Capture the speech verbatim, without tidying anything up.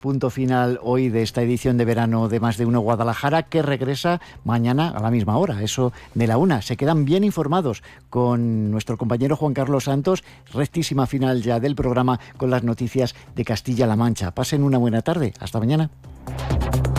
Punto final hoy de esta edición de verano de Más de Uno Guadalajara, que regresa mañana a la misma hora, eso de la una. Se quedan bien informados con nuestro compañero Juan Carlos Santos, rectísima final ya del programa con las noticias de Castilla-La Mancha. Pasen una buena tarde. Hasta mañana.